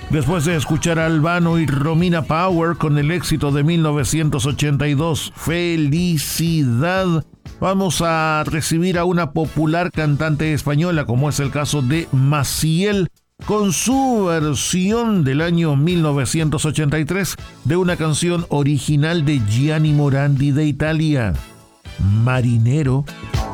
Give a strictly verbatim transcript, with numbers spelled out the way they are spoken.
Después de escuchar a Albano y Romina Power con el éxito de mil novecientos ochenta y dos, Felicidad, vamos a recibir a una popular cantante española, como es el caso de Maciel, con su versión del año mil novecientos ochenta y tres de una canción original de Gianni Morandi de Italia, Marinero.